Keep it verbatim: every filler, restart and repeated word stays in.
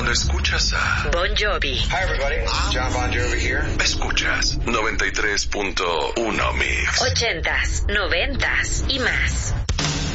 Solo escuchas a Bon Jovi. Hi everybody, John Bon Jovi here. Escuchas noventa y tres punto uno Mix. Ochentas, noventas y más.